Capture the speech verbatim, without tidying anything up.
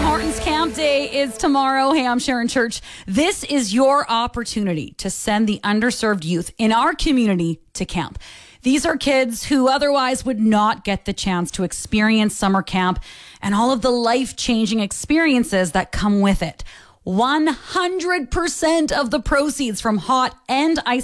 Hortons Camp Day is tomorrow. Hey, I'm Sharon Church. This is your opportunity to send the underserved youth in our community to camp. These are kids who otherwise would not get the chance to experience summer camp and all of the life-changing experiences that come with it. one hundred percent of the proceeds from hot and ice